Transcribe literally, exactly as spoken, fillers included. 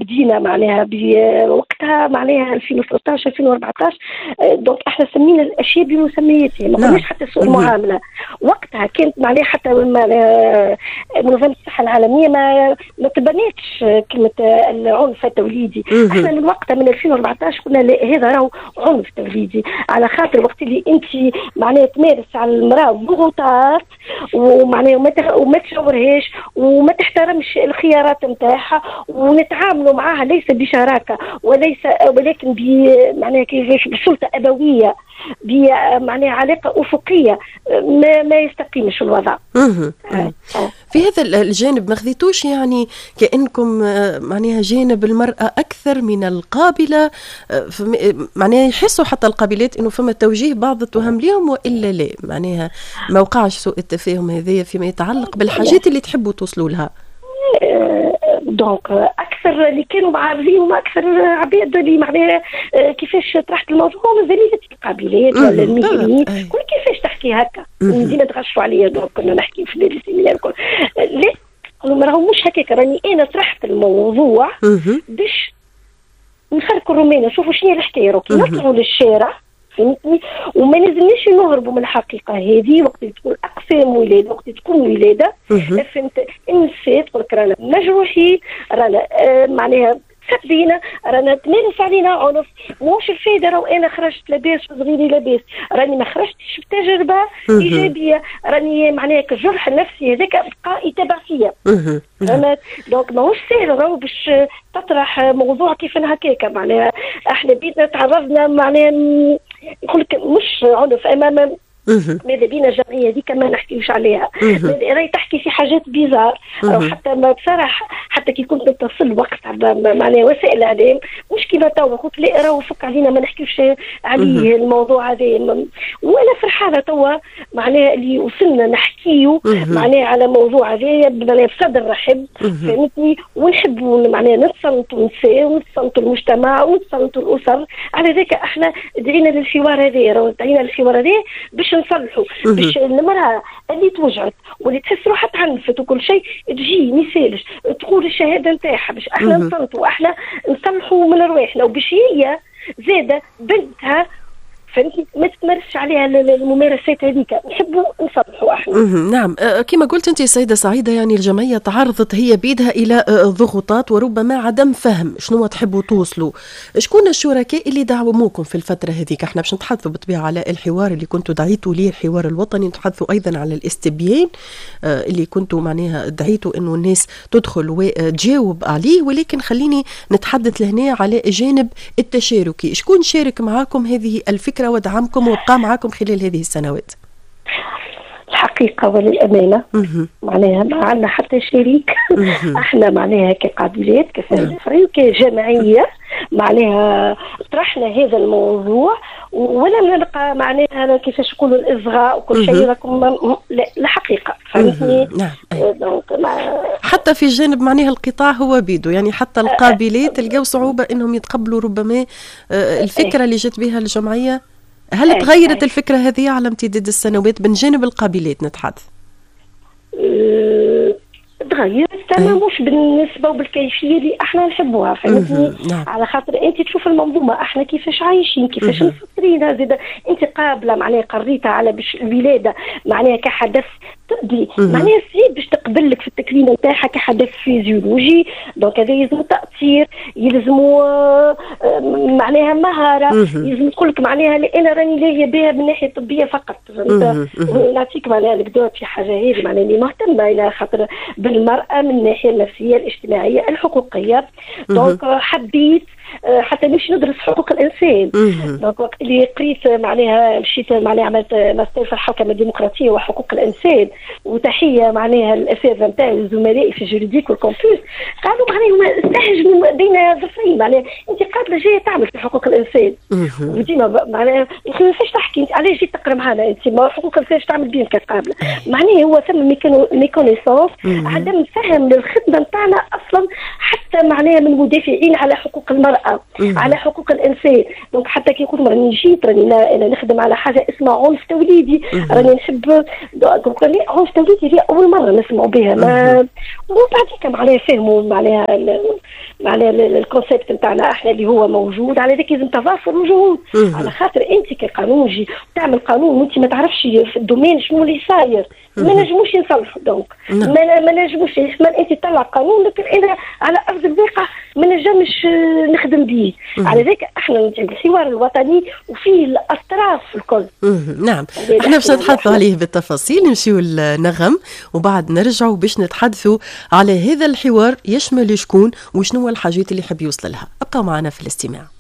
بدينا معناها بوقتها معناها ألفين وثلاثة عشر ألفين وأربعة عشر. دونك احنا سمينا الاشياء بمسمياتها، ما قلناش حتى سوء المعامله. وقتها كانت معناها حتى منظمه الصحه العالميه ما ما تبنتش كلمه العنف التوليدي. احنا من وقتها من ألفين وأربعة عشر قلنا هذا راهو عنف توليدي، على خاطر وقت اللي انت معناها تمارس على المراه ضغوطات ومعناها وما تشاورهاش وما تحترمش الخيارات نتاعها، ونتعاملوا معها ليس بشراكه وليس ولكن ب معناها كيفاش بسلطه ابويه، بمعناها علاقه افقيه، ما, ما يستقيمش الوضع. في هذا الجانب ما خذيتوش يعني كأنكم معناها جانب المرأة أكثر من القابلة، معناها يحسوا حتى القابلات إنه فما توجيه بعض التهم لهم وإلا لا، معناها ما وقعش سوء التفاهم هذا فيما يتعلق بالحاجات اللي تحبوا توصلوا لها؟ دونك اكثر اللي كانوا معارضين وما اكثر عباد اللي معناها كيفاش طرحت الموضوع زميلتي القابلات ولا الميدانيين كل كيفاش تحكي هكا ديما تغشوا عليا. دونك كنا نحكي في السيمينار الكل لا قالوا ما راهو مش هكاك، راني انا طرحت الموضوع باش نخرجوا الرومانه شوفوا شنو الحكايه، روكي نطلعوا للشارع فهمتني، وما لازمناش نهربوا من الحقيقه هذه. وقت تكون اقسام ولاده، وقت تكون ولاده فهمت النساء تقول لك رانا مجروحين، رانا آه معناها سبينا، رانا تمارس علينا عنف، موش الفايده راهو انا خرجت لاباس وصغيري لاباس، راني ما خرجتش بتجربه ايجابيه، راني معناها الجرح النفسي هذاك بقى يتابع فيا. فهمت؟ دونك ماهوش سهل راهو باش تطرح موضوع كيف هكاك. معناها احنا بيتنا تعرضنا معناها نقول لك مش عنف امام ماذا بينا الجمعيه هذيك ما نحكيوش عليها، راهي تحكي في حاجات بيزار او حتى ما بصراحه حتى كي كنت نتصل وقت معناها وسائل الاعلام مش كيما توا قلت لا راهو فك علينا ما نحكيوش عليه الموضوع هذا، وانا فرحانه توا معناها اللي وصلنا نحكيو معناها على موضوع هذا معناها بصدر رحب فهمتني، ونحبوا معناها نتصنتوا النساء ونتصنتوا المجتمع ونتصنتوا الاسر. على ذاك احنا دعينا للحوار هذا، راهو دعينا للحوار هذا باش نصلحوا، باش المرأة اللي توجعت واللي تحس روحها تعنفت وكل شيء تجي مثالش تقول الشهادة نتاعها باش احنا نصلحوا، احنا نصلحوا من رواحنا، وباش هي زادة بنتها فهمتني ما تتمارسش عليها الممارسات هذيك، نحبوا نصلحوا احنا. نعم كما قلت انت سيدة سعيدة، يعني الجمعية تعرضت هي بيدها الى ضغوطات وربما عدم فهم شنو تحبوا توصلوا. شكون الشركاء اللي دعموكم في الفترة هذيك؟ احنا باش نتحدثوا بالطبيعة على الحوار اللي كنتوا دعيتوا ليه الحوار الوطني، نتحدثوا ايضا على الاستبيان اللي كنتوا معناها دعيتوا انه الناس تدخل وتجاوب عليه، ولكن خليني نتحدث لهنا على الجانب التشاركي. شكون شارك معاكم هذه الفكرة ودعمكم وبقى معكم خلال هذه السنوات؟ الحقيقة وللأمانة معناها ما عندنا حتى شريك. احنا معناها كقابلات كسيدة كجمعية معناها طرحنا هذا الموضوع ولم نلقى معناها كيفاش نقولوا الإصغاء وكل شيء لكم الحقيقة فهمتني. حتى في جانب معناها القطاع هو بيدو، يعني حتى القابلات لقوا صعوبة انهم يتقبلوا ربما الفكرة اللي جت بها الجمعية. هل أي تغيرت أي. الفكرة هذه على امتداد السنوات من جانب القابلات نتحدث؟ أه تغيرت تمام، مش بالنسبة وبالكيفية اللي احنا نحبوها فهمتني. نعم. على خاطر انت تشوف المنظومة احنا كيفاش عايشين كيفاش مفكرين، زيد انت قابلة معناها قريتها على باش الولادة معناها كحدث طبي معناها صعيب باش تقبل لك في التكوين نتاعها كحدث فيزيولوجي. دونك هذا يلزم تأثير، يلزموا معناها مهارة، يلزم تقول لك معناها انا راني لاهيه بها من ناحية طبية فقط. نعطيك معناها الكدوات في حاجة هذه معناها اللي مهتمة الى خاطر بالمرأة من الناحية النفسية الاجتماعية الحقوقية. دونك حبيت حتى نمشي ندرس حقوق الانسان. دونك وقت اللي قريت معناها مشيت معناها عملت ماستر في الحوكمه الديمقراطيه وحقوق الانسان، وتحيه معناها الاساتذه نتاعي وزملائي في الجوريديك والكامبوس قالوا معناها استهجنوا بين ظفرين معناها انت قابله جايه تعمل في حقوق الانسان وديما معناها كيفاش تحكي انت علاش جيت تقرا معنا انت ما حقوق الانسان تعمل بهم كتقابله معناها هو ثم ميكونيسونس عدم فهم للخدمه نتاعنا اصلا حتى حتى معناها من مدافعين على حقوق المراه على حقوق الانسان. دونك حتى كي يقول راني جيت راني انا نخدم على حاجه اسمها عنف توليدي راني نحب عنف توليدي هي اول مره نسمعوا بها ما وبعديك معناها فهموا معناها معناها الكونسيبت نتاعنا احنا اللي هو موجود. على ذلك لازم تضافر الجهود على خاطر انت كقانون جي تعمل قانون وانت ما تعرفش في الدومين شنو اللي صاير ما نجموش نصلحوا. دونك ما ما نجموش يحتمل انت تطلع قانون لكن انا على ارض الواقع ما نجمش نخدم به. على ذلك احنا الحوار الوطني وفيه الاطراف الكل. نعم احنا باش نتحدثوا عليه بالتفاصيل نمشيو النغم وبعد نرجعوا باش نتحدثوا على هذا الحوار يشمل شكون وشنو الحاجات اللي يحب يوصل لها. ابقوا معنا في الاستماع.